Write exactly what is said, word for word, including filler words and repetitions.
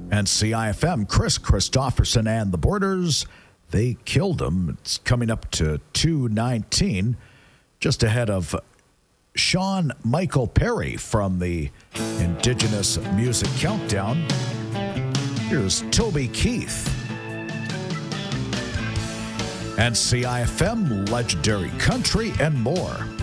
And C I F M, Chris Christopherson and the Borders, they killed him. It's coming up to two nineteen, just ahead of Sean Michael Perry from the Indigenous Music Countdown. Here's Toby Keith. And C I F M, Legendary Country, and more.